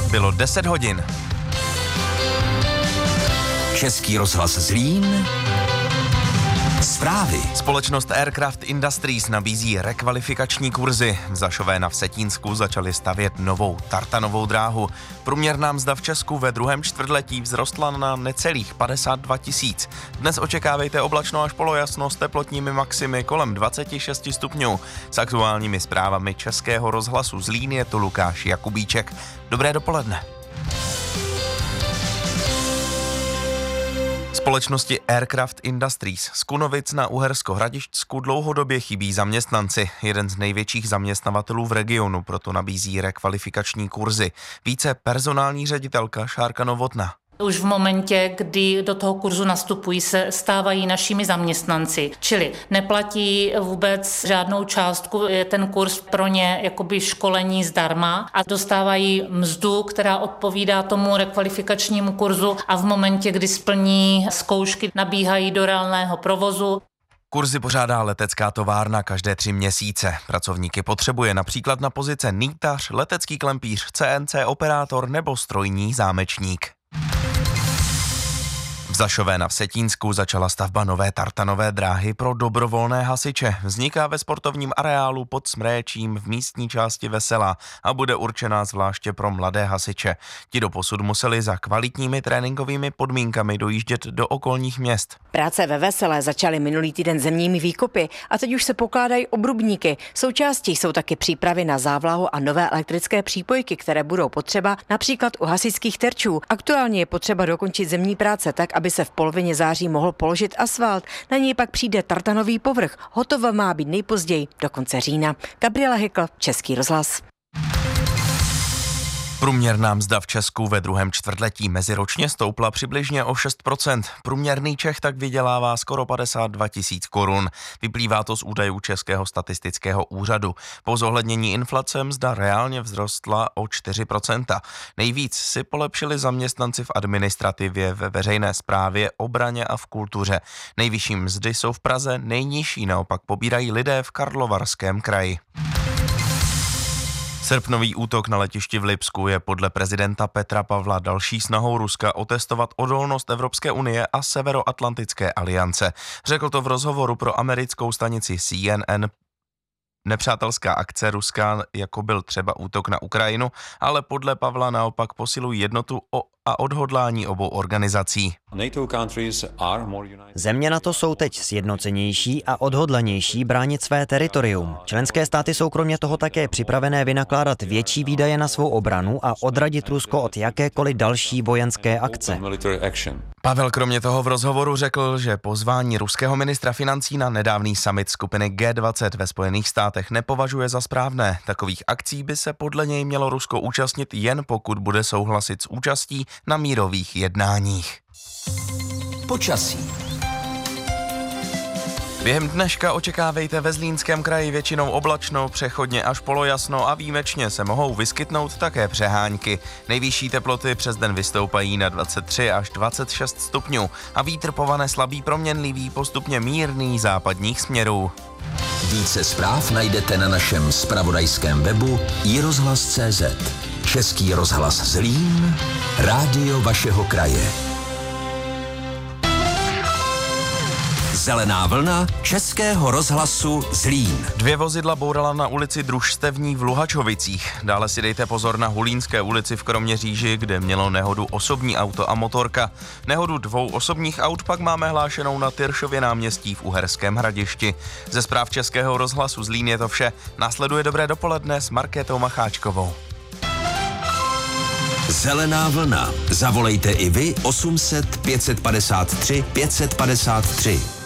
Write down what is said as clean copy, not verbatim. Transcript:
Bylo 10 hodin. Český rozhlas Zlín. Zprávy. Společnost Aircraft Industries nabízí rekvalifikační kurzy. V Zašové na Vsetínsku začali stavět novou tartanovou dráhu. Průměrná mzda v Česku ve druhém čtvrtletí vzrostla na necelých 52 000. Dnes očekávejte oblačno až polojasno s teplotními maximy kolem 26 stupňů. S aktuálními zprávami Českého rozhlasu Zlín je tu Lukáš Jakubíček. Dobré dopoledne. Společnosti Aircraft Industries z Kunovic na Uhersko-Hradišťsku dlouhodobě chybí zaměstnanci. Jeden z největších zaměstnavatelů v regionu proto nabízí rekvalifikační kurzy. Více personální ředitelka Šárka Novotná. Už v momentě, kdy do toho kurzu nastupují, se stávají našimi zaměstnanci, čili neplatí vůbec žádnou částku, je ten kurz pro ně jakoby školení zdarma a dostávají mzdu, která odpovídá tomu rekvalifikačnímu kurzu a v momentě, kdy splní zkoušky, nabíhají do reálného provozu. Kurzy pořádá letecká továrna každé 3 měsíce. Pracovníky potřebuje například na pozice nýtař, letecký klempíř, CNC operátor nebo strojní zámečník. V Zašové na Vsetínsku začala stavba nové tartanové dráhy pro dobrovolné hasiče. Vzniká ve sportovním areálu pod Smréčím v místní části Vesela a bude určená zvláště pro mladé hasiče. Ti doposud museli za kvalitními tréninkovými podmínkami dojíždět do okolních měst. Práce ve Veselé začaly minulý týden zemními výkopy a teď už se pokládají obrubníky. Součástí jsou taky přípravy na závlahu a nové elektrické přípojky, které budou potřeba například u hasičských terčů. Aktuálně je potřeba dokončit zemní práce tak, aby se v polovině září mohl položit asfalt. Na něj pak přijde tartanový povrch. Hotova má být nejpozději do konce října. Gabriela Hykl, Český rozhlas. Průměrná mzda v Česku ve druhém čtvrtletí meziročně stoupla přibližně o 6%. Průměrný Čech tak vydělává skoro 52 000 korun. Vyplývá to z údajů Českého statistického úřadu. Po zohlednění inflace mzda reálně vzrostla o 4%. Nejvíc si polepšili zaměstnanci v administrativě, ve veřejné správě, obraně a v kultuře. Nejvyšší mzdy jsou v Praze, nejnižší naopak pobírají lidé v Karlovarském kraji. Srpnový útok na letišti v Lipsku je podle prezidenta Petra Pavla další snahou Ruska otestovat odolnost Evropské unie a Severoatlantické aliance. Řekl to v rozhovoru pro americkou stanici CNN. Nepřátelská akce Ruska, jako byl třeba útok na Ukrajinu, ale podle Pavla naopak posilují jednotu a odhodlání obou organizací. Země NATO jsou teď sjednocenější a odhodlanější bránit své teritorium. Členské státy jsou kromě toho také připravené vynakládat větší výdaje na svou obranu a odradit Rusko od jakékoliv další vojenské akce. Pavel kromě toho v rozhovoru řekl, že pozvání ruského ministra financí na nedávný summit skupiny G20 ve Spojených státech nepovažuje za správné. Takových akcí by se podle něj mělo Rusko účastnit jen pokud bude souhlasit s účastí na mírových jednáních. Počasí. Během dneška očekávejte ve Zlínském kraji většinou oblačno, přechodně až polojasno a výjimečně se mohou vyskytnout také přehánky. Nejvyšší teploty přes den vystoupají na 23 až 26 stupňů a vítr povane slabý proměnlivý, postupně mírný západních směrů. Více zpráv najdete na našem zpravodajském webu iRozhlas.cz. Český rozhlas Zlín, rádio vašeho kraje. Zelená vlna Českého rozhlasu Zlín. 2 vozidla bourala na ulici Družstevní v Luhačovicích. Dále si dejte pozor na Hulínské ulici v Kroměříži, kde mělo nehodu osobní auto a motorka. Nehodu 2 osobních aut pak máme hlášenou na Tyršově náměstí v Uherském Hradišti. Ze zpráv Českého rozhlasu Zlín je to vše. Následuje dobré dopoledne s Markétou Macháčkovou. Zelená vlna. Zavolejte i vy 800 553 553.